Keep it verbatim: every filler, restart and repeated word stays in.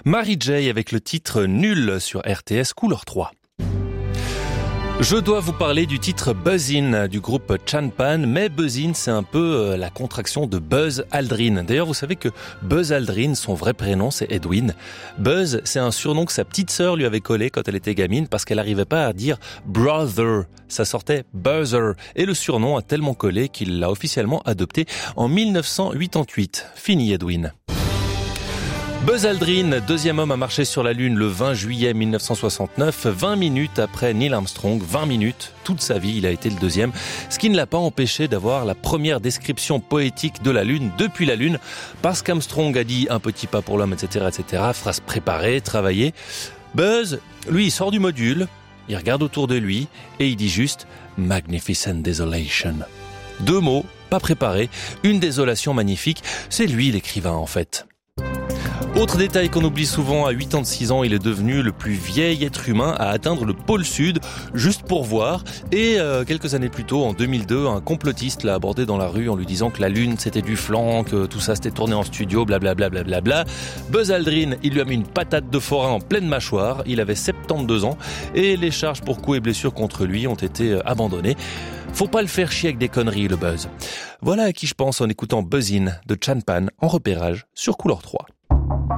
Mary J avec le titre Nul sur R T S Couleur trois. Je dois vous parler du titre Buzzin' du groupe Chanpan, mais Buzzin' c'est un peu la contraction de Buzz Aldrin. D'ailleurs, vous savez que Buzz Aldrin, son vrai prénom c'est Edwin. Buzz, c'est un surnom que sa petite sœur lui avait collé quand elle était gamine parce qu'elle n'arrivait pas à dire brother. Ça sortait Buzzer. Et le surnom a tellement collé qu'il l'a officiellement adopté en dix-neuf cent quatre-vingt-huit. Fini Edwin. Buzz Aldrin, deuxième homme à marcher sur la Lune le vingt juillet mille neuf cent soixante-neuf, vingt minutes après Neil Armstrong, vingt minutes, toute sa vie il a été le deuxième, ce qui ne l'a pas empêché d'avoir la première description poétique de la Lune depuis la Lune, parce qu'Armstrong a dit un petit pas pour l'homme, et cetera, et cetera, phrase préparée, travaillée. Buzz, lui, il sort du module, il regarde autour de lui et il dit juste « Magnificent Desolation ». Deux mots, pas préparés, une désolation magnifique, c'est lui l'écrivain en fait. Autre détail qu'on oublie souvent, à quatre-vingt-six ans, il est devenu le plus vieil être humain à atteindre le pôle sud, juste pour voir. Et euh, quelques années plus tôt, en deux mille deux, un complotiste l'a abordé dans la rue en lui disant que la Lune c'était du flan, que tout ça c'était tourné en studio, blablabla. Bla bla bla bla. Buzz Aldrin, il lui a mis une patate de forain en pleine mâchoire, il avait soixante-douze ans, et les charges pour coups et blessures contre lui ont été abandonnées. Faut pas le faire chier avec des conneries, le Buzz. Voilà à qui je pense en écoutant Buzzin' de Chanpan en repérage sur Couleur trois.